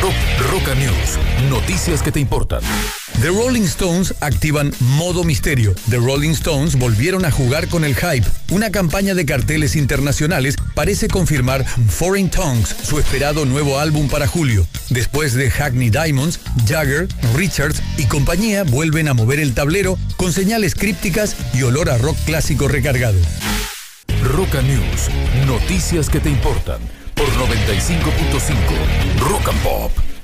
Roca News. Noticias que te importan. The Rolling Stones activan modo misterio. The Rolling Stones volvieron a jugar con el hype. Una campaña de carteles internacionales parece confirmar Foreign Tongues, su esperado nuevo álbum para julio. Después de Hackney Diamonds, Jagger, Richards y compañía vuelven a mover el tablero con señales crípticas y olor a rock clásico recargado. Roca News. Noticias que te importan. Por 95.5 Rock and Pop.